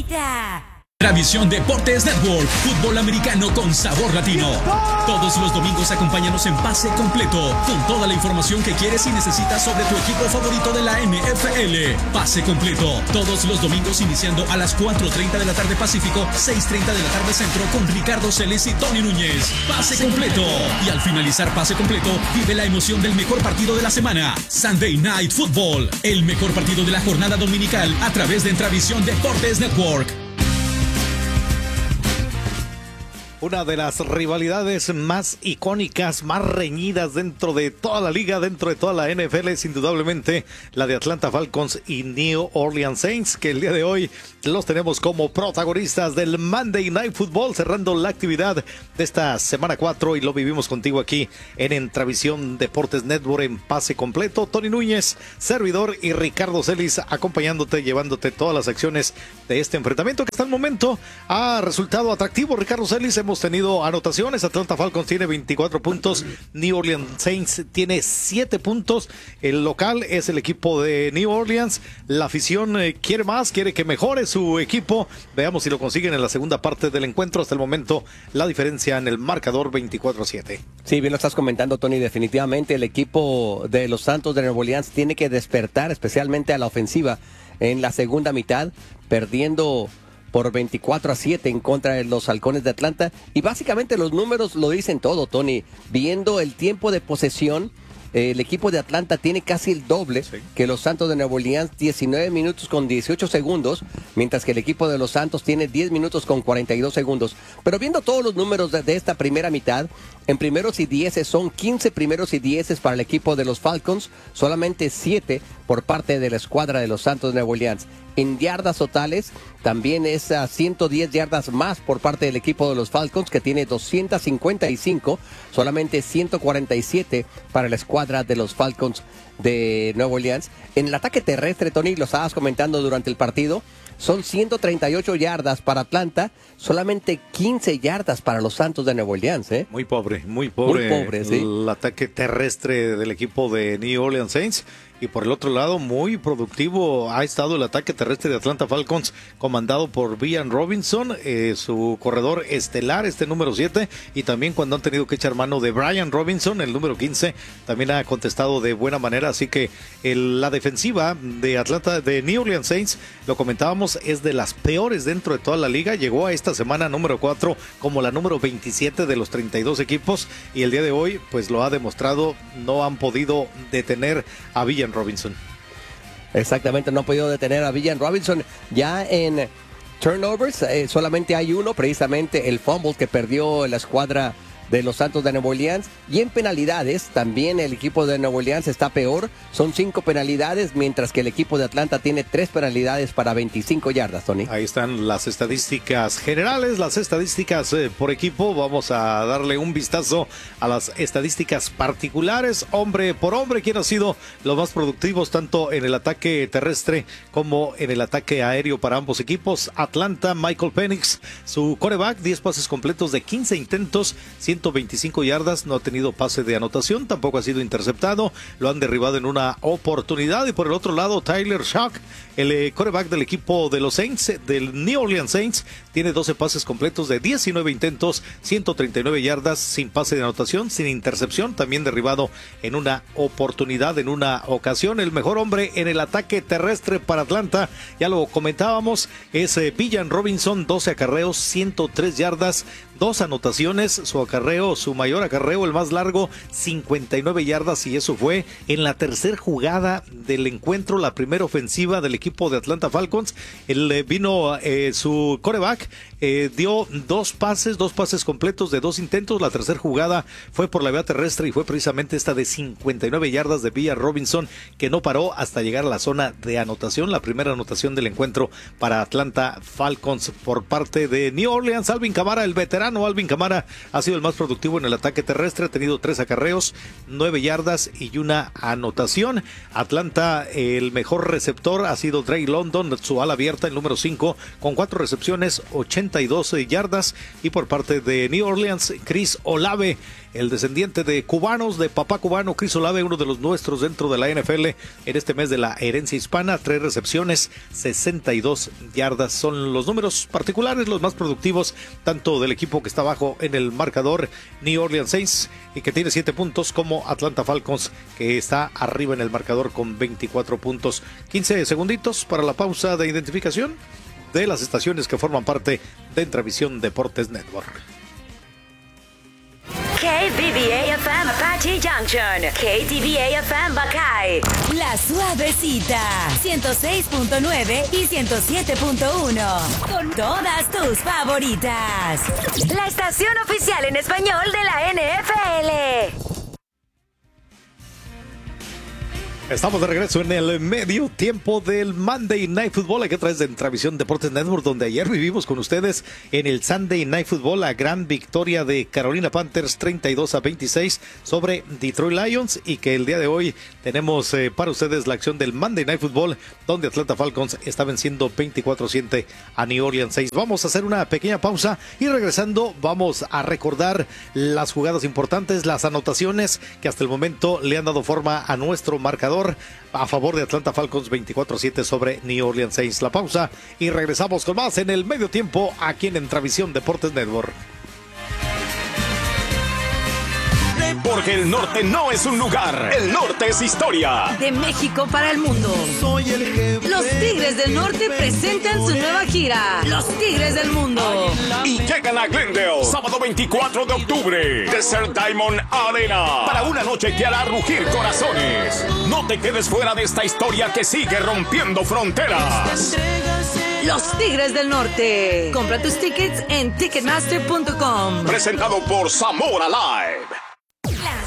favorita. Tradición Deportes Network, fútbol americano con sabor latino. Todos los domingos acompáñanos en Pase Completo, con toda la información que quieres y necesitas sobre tu equipo favorito de la NFL. Pase Completo, todos los domingos iniciando a las 4:30 de la tarde Pacífico, 6:30 de la tarde Centro, con Ricardo Celes y Tony Núñez. Pase Completo. Y al finalizar Pase Completo, vive la emoción del mejor partido de la semana. Sunday Night Football, el mejor partido de la jornada dominical a través de Tradición Deportes Network. Una de las rivalidades más icónicas, más reñidas dentro de toda la liga, dentro de toda la NFL, es indudablemente la de Atlanta Falcons y New Orleans Saints, que el día de hoy los tenemos como protagonistas del Monday Night Football, cerrando la actividad de esta semana 4, y lo vivimos contigo aquí en Entravisión Deportes Network en Pase Completo. Tony Núñez, servidor, y Ricardo Celis acompañándote, llevándote todas las acciones de este enfrentamiento que hasta el momento ha resultado atractivo. Ricardo Celis, hemos tenido anotaciones. Atlanta Falcons tiene 24 puntos, New Orleans Saints tiene 7 puntos. El local es el equipo de New Orleans. La afición quiere más, quiere que mejore su equipo. Veamos si lo consiguen en la segunda parte del encuentro. Hasta el momento la diferencia en el marcador 24-7. Sí, bien lo estás comentando, Tony. Definitivamente el equipo de los Santos de Nueva Orleans tiene que despertar, especialmente a la ofensiva en la segunda mitad, perdiendo por 24-7 en contra de los Halcones de Atlanta. Y básicamente los números lo dicen todo, Tony. Viendo el tiempo de posesión, el equipo de Atlanta tiene casi el doble que los Santos de Nueva Orleans, 19 minutos con 18 segundos, mientras que el equipo de los Santos tiene 10 minutos con 42 segundos. Pero viendo todos los números de esta primera mitad, en primeros y 10 son 15 primeros y 10 para el equipo de los Falcons, solamente 7 por parte de la escuadra de los Santos de Nueva Orleans. En yardas totales, también es a 110 yardas más por parte del equipo de los Falcons, que tiene 255, solamente 147 para la escuadra de los Falcons de Nueva Orleans. En el ataque terrestre, Tony, lo estabas comentando durante el partido, son 138 yardas para Atlanta, solamente 15 yardas para los Santos de Nueva Orleans. Muy pobre, muy pobre. Muy pobre, sí. El ataque terrestre del equipo de New Orleans Saints. Y por el otro lado, muy productivo ha estado el ataque terrestre de Atlanta Falcons, comandado por Villan Robinson, su corredor estelar, número 7, y también cuando han tenido que echar mano de Brian Robinson, el número 15, también ha contestado de buena manera. Así que la defensiva de Atlanta, de New Orleans Saints, lo comentábamos, es de las peores dentro de toda la liga. Llegó a esta semana número 4 como la número 27 de los 32 equipos, y el día de hoy pues lo ha demostrado. No han podido detener a Villan Robinson. Exactamente, no ha podido detener a Villan Robinson. Ya en turnovers solamente hay uno, precisamente el fumble que perdió la escuadra de los Santos de Nueva Orleans. Y en penalidades, también el equipo de Nueva Orleans está peor. Son 5 penalidades, mientras que el equipo de Atlanta tiene 3 penalidades para 25 yardas, Tony. Ahí están las estadísticas generales, las estadísticas por equipo. Vamos a darle un vistazo a las estadísticas particulares, hombre por hombre, quién ha sido los más productivos tanto en el ataque terrestre como en el ataque aéreo para ambos equipos. Atlanta, Michael Penix, su quarterback, 10 pases completos de 15 intentos, 125 yardas, no ha tenido pase de anotación, tampoco ha sido interceptado, lo han derribado en una oportunidad. Y por el otro lado, Tyler Shough, el quarterback del equipo de los Saints, del New Orleans Saints, tiene 12 pases completos de 19 intentos, 139 yardas, sin pase de anotación, sin intercepción, también derribado en una oportunidad, en una ocasión. El mejor hombre en el ataque terrestre para Atlanta, ya lo comentábamos, es Villan Robinson, 12 acarreos, 103 yardas, 2 anotaciones, su mayor acarreo, el más largo, 59 yardas, y eso fue en la tercera jugada del encuentro, la primera ofensiva del equipo de Atlanta Falcons. Su quarterback dio 2 pases completos de 2 intentos. La tercera jugada fue por la vía terrestre y fue precisamente esta de 59 yardas de Villan Robinson, que no paró hasta llegar a la zona de anotación. La primera anotación del encuentro para Atlanta Falcons por parte de New Orleans. Alvin Kamara, el veterano Alvin Kamara, ha sido el más productivo en el ataque terrestre, ha tenido 3 acarreos, 9 yardas y una anotación. Atlanta, el mejor receptor ha sido Drake London, su ala abierta, el número 5, con 4 recepciones, 82 yardas. Y por parte de New Orleans, Chris Olave, el descendiente de cubanos, de papá cubano, Chris Olave, uno de los nuestros dentro de la NFL en este mes de la herencia hispana. 3 recepciones, 62 yardas. Son los números particulares, los más productivos, tanto del equipo que está abajo en el marcador, New Orleans Saints, y que tiene 7 puntos, como Atlanta Falcons, que está arriba en el marcador con 24 puntos. 15 segunditos para la pausa de identificación de las estaciones que forman parte de Entravisión Deportes Network. KBBA-FM Apache Junction, KTBA-FM Buckeye, La Suavecita, 106.9 y 107.1, con todas tus favoritas. la estación oficial en español de la NFL. Estamos de regreso en el medio tiempo del Monday Night Football, aquí a través de Entravisión Deportes Network, donde ayer vivimos con ustedes en el Sunday Night Football la gran victoria de Carolina Panthers 32-26 sobre Detroit Lions, y que el día de hoy tenemos para ustedes la acción del Monday Night Football, donde Atlanta Falcons está venciendo 24-7 a New Orleans Saints. Vamos a hacer una pequeña pausa y regresando vamos a recordar las jugadas importantes, las anotaciones que hasta el momento le han dado forma a nuestro marcador a favor de Atlanta Falcons 24-7 sobre New Orleans Saints. La pausa y regresamos con más en el medio tiempo aquí en Entravisión Deportes Network. Porque el norte no es un lugar, el norte es historia. De México para el mundo. Soy el jefe. Los Tigres del Norte presentan su nueva gira, Los Tigres del Mundo. Y llegan a Glendale, sábado 24 de octubre, Desert Diamond Arena, para una noche que hará rugir corazones. No te quedes fuera de esta historia que sigue rompiendo fronteras. Los Tigres del Norte. Compra tus tickets en Ticketmaster.com. Presentado por Zamora Live.